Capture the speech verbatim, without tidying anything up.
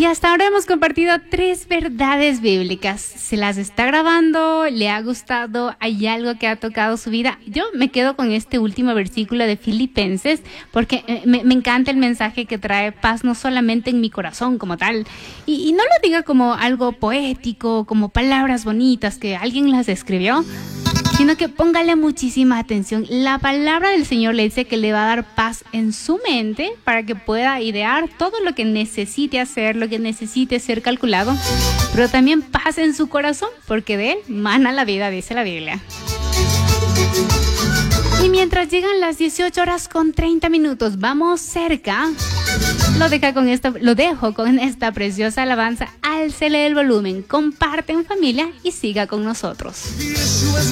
Y hasta ahora hemos compartido tres verdades bíblicas. ¿Se las está grabando? ¿Le ha gustado? ¿Hay algo que ha tocado su vida? Yo me quedo con este último versículo de Filipenses porque me, me encanta el mensaje que trae paz no solamente en mi corazón como tal. Y, y no lo diga como algo poético, como palabras bonitas que alguien las escribió, sino que póngale muchísima atención. La palabra del Señor le dice que le va a dar paz en su mente para que pueda idear todo lo que necesite hacer, lo que necesite ser calculado, pero también paz en su corazón, porque de él mana la vida, dice la Biblia. Y mientras llegan las dieciocho horas con treinta minutos, vamos cerca. Lo, deja con esta, lo dejo con esta preciosa alabanza. Álcele el volumen, comparte en familia y siga con nosotros.